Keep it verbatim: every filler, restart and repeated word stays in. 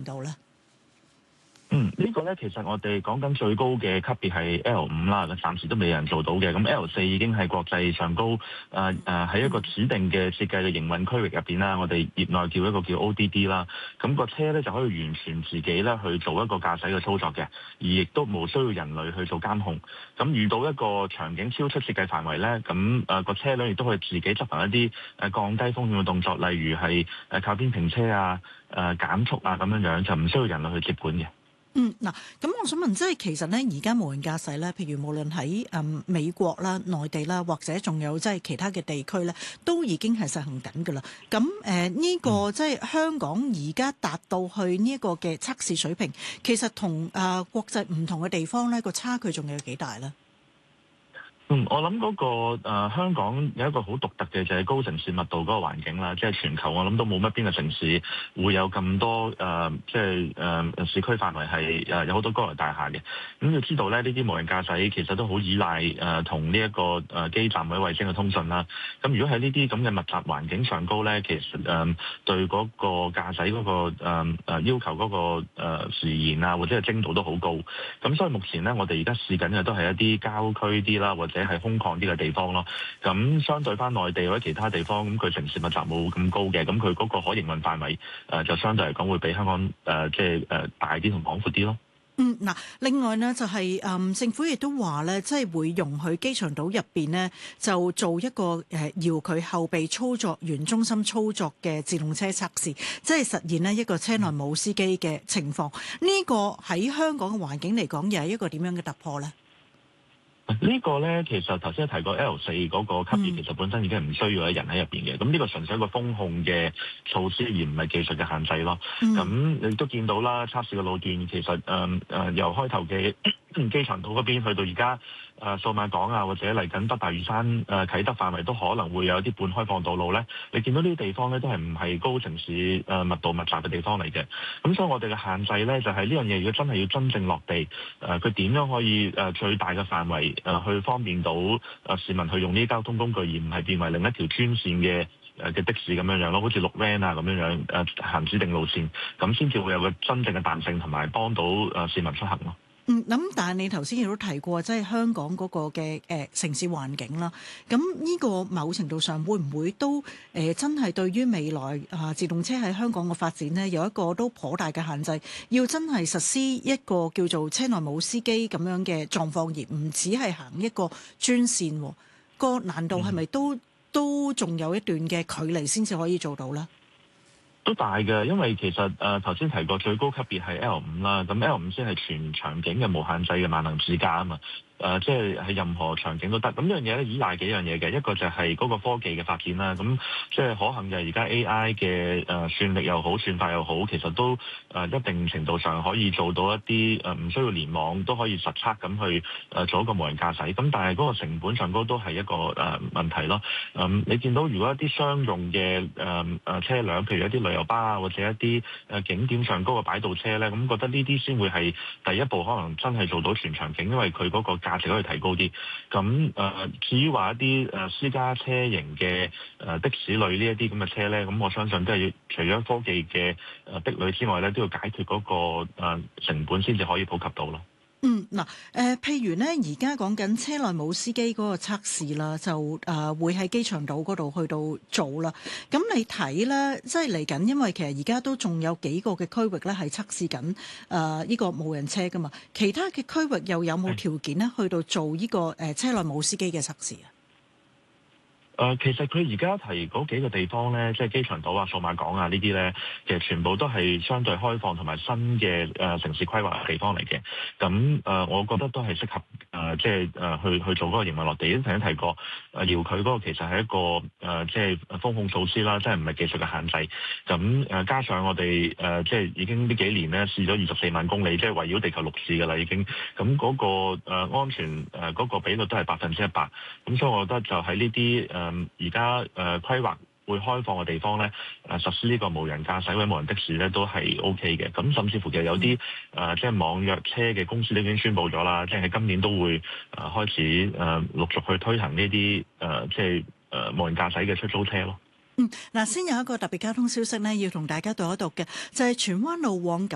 度咧？ 嗯，這個、呢個咧其實我哋講緊最高嘅級別係 L 五啦，暫時都未有人做到嘅。咁 L 四已經係國際上高，誒誒喺一個指定嘅設計嘅營運區域入邊啦。我哋業內叫一個叫 O D D 啦。咁、個車咧就可以完全自己咧去做一個駕駛嘅操作嘅，而亦都冇需要人類去做監控。咁遇到一個場景超出設計範圍咧，咁誒個車輛亦都可以自己執行一啲誒降低風險嘅動作，例如係誒靠邊停車啊、誒、呃、減速啊咁樣樣，就唔需要人類去接管嘅。 嗯，嗱，咁我想問，即係其實咧，而家無人駕駛咧，譬如無論喺誒美國啦、內地啦，或者仲有即係其他嘅地區咧，都已經係實行緊㗎啦。咁誒呢個即係香港而家達到去呢一個嘅測試水平，其實同誒國際唔同嘅地方咧個差距仲有幾大咧？ 嗯，我諗嗰、那個、呃、香港有一個好獨特嘅就係高城市密度嗰個環境啦，即係全球我諗都冇乜邊個城市會有咁多誒、呃，即係誒、呃、市區範圍係誒有好多高樓大廈嘅。咁、嗯、要知道咧，呢啲無人駕駛其實都好依賴誒同呢一個誒基站或者衛星嘅通訊啦。咁如果喺呢啲咁嘅密集環境上高咧，其實誒、呃、對嗰個駕駛嗰、那個誒、呃、要求嗰、那個誒、呃、時延啊或者係精度都好高。咁所以目前咧，我哋而家試緊嘅都係一啲郊區啲啦，或者係空曠啲嘅地方咯，咁相對翻內地或者其他地方，咁佢城市密集冇咁高嘅，咁佢嗰個可營運範圍誒、呃、就相對嚟講會比香港誒、呃、即係誒、呃、大啲同廣闊啲咯。 嗯，嗱，另外呢，就係、是、誒、嗯、政府亦都話咧，即係會容許機場島入邊呢，就做一個誒、呃、遙距後備操作員中心操作嘅自動車測試，即係實現呢一個車內冇司機嘅情況。呢、這個喺香港嘅環境嚟講，又係一個點樣嘅突破呢？ 呢個呢，其實頭先提過 L 四嗰個級別，其實本身已經唔需要有人喺入邊嘅。咁呢個純粹一個風控嘅措施，而唔係技術嘅限制咯。咁、嗯、你都見到啦，測試嘅路段其實誒誒、呃呃、由開頭嘅機場島嗰邊去到而家誒數碼港啊，或者嚟緊北大嶼山誒、呃、啟德範圍，都可能會有啲半開放道路呢。你見到呢啲地方呢，都係唔係高城市誒、呃、密度密集嘅地方嚟嘅。咁所以我哋嘅限制呢，就係呢樣嘢，如果真係要真正落地，誒佢點樣可以誒、呃、最大嘅範圍？誒去方便到誒市民去用呢啲交通工具，而唔係變為另一條專線嘅誒嘅的士咁樣樣咯，好似綠 van 啊咁樣樣誒行指定路線，咁先至會有個真正嘅彈性，同埋幫到誒市民出行咯。 嗯，咁但係你頭先亦都提過，即係香港嗰個嘅誒、呃、城市環境啦。咁呢個某程度上會唔會都誒、呃、真係對於未來啊、呃、自動車喺香港嘅發展呢，有一個都頗大嘅限制？要真係實施一個叫做車內冇司機咁樣嘅狀況，而唔只係行一個專線，哦，個難度係咪都、嗯、都仲有一段嘅距離先至可以做到呢？ 都大嘅，因為其實誒頭先提過最高級別係 L 五啦，咁 L 五先係全場景嘅無限制嘅萬能自駕啊嘛。誒、呃，即係喺任何場景都得。咁呢樣嘢咧，依賴幾樣嘢嘅。一個就係嗰個科技嘅發展啦。咁即係可行嘅，而家 A I 嘅誒、呃、算力又好，算法又好，其實都誒、呃、一定程度上可以做到一啲誒唔需要聯網都可以實測咁去誒、呃、做一個無人駕駛。咁但係嗰個成本上高都係一個誒、呃、問題咯。咁、嗯、你見到如果一啲商用嘅誒誒車輛，譬如一啲旅遊巴啊，或者一啲誒景點上高嘅擺渡車咧，咁覺得呢啲先會係第一步，可能真係做到全場景，因為佢嗰、嗰個價值可以提高啲，咁誒、呃、至於話一啲誒私家車型嘅誒、呃、的士類呢一啲咁嘅車咧，咁我相信都係要除咗科技嘅誒的類之外咧，都要解決嗰、那個誒、呃、成本先至可以普及到咯。 嗯，嗱，誒，譬如咧，而家講緊車內冇司機嗰個測試啦，就誒、呃、會喺機場島嗰度去到做啦。咁你睇咧，即係嚟緊，因為其實而家都仲有幾個嘅區域咧係測試緊誒呢個無人車噶嘛，其他嘅區域又有冇條件咧去到做呢、這個誒、呃、車內冇司機嘅測試啊？ 誒、呃，其實佢而家提嗰幾個地方咧，即係機場島啊、數碼港啊呢啲咧，其實全部都係相對開放同埋新嘅誒、呃、城市規劃嘅地方嚟嘅。咁誒、呃，我覺得都係適合誒、呃，即係誒、呃、去去做嗰個營運落地。都曾經提過誒，遙距嗰個其實係一個誒、呃，即係風控措施啦，即係唔係技術嘅限制。咁誒、呃，加上我哋誒、呃，即係已經呢幾年咧試咗二十四萬公里，即係圍繞地球六次㗎啦，已經。咁嗰、那個誒、呃、安全誒嗰、呃那個比率都係百分之一百。咁所以我覺得就喺呢啲誒。呃而家誒規劃會開放嘅地方咧，誒、呃、實施呢個無人駕駛或者無人的士咧，都係 O K 嘅。咁甚至乎其實有啲誒、呃、即係網約車嘅公司都已經宣布咗啦，即係喺今年都會誒、呃、開始誒、呃、陸續去推行呢啲誒即係誒、呃、無人駕駛嘅出租車咯。 嗯，嗱，先有一個特別交通消息咧，要同大家讀一讀嘅，就係、是、荃灣路往